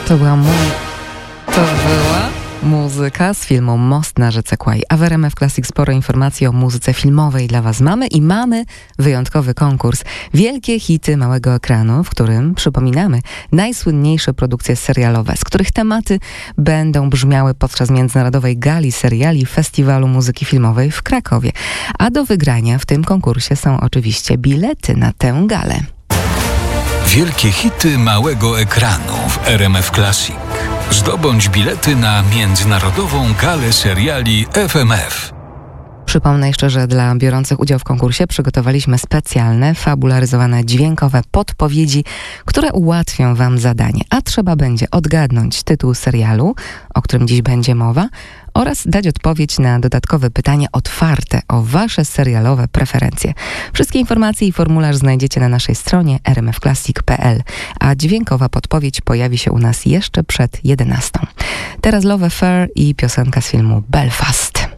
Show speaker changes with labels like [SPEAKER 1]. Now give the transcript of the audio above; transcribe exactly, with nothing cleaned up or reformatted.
[SPEAKER 1] To była mu... To była muzyka z filmu Most na rzece Kłaj. A w R M F Classic sporo informacji o muzyce filmowej dla was mamy i mamy wyjątkowy konkurs. Wielkie hity małego ekranu, w którym przypominamy najsłynniejsze produkcje serialowe, z których tematy będą brzmiały podczas Międzynarodowej Gali Seriali Festiwalu Muzyki Filmowej w Krakowie. A do wygrania w tym konkursie są oczywiście bilety na tę galę.
[SPEAKER 2] Wielkie hity małego ekranu w R M F Classic. Zdobądź bilety na Międzynarodową Galę Seriali F M F.
[SPEAKER 1] Przypomnę jeszcze, że dla biorących udział w konkursie przygotowaliśmy specjalne, fabularyzowane dźwiękowe podpowiedzi, które ułatwią wam zadanie. A trzeba będzie odgadnąć tytuł serialu, o którym dziś będzie mowa, oraz dać odpowiedź na dodatkowe pytanie otwarte o wasze serialowe preferencje. Wszystkie informacje i formularz znajdziecie na naszej stronie r m f classic kropka p l, a dźwiękowa podpowiedź pojawi się u nas jeszcze przed jedenastą. Teraz Love Affair i piosenka z filmu Belfast.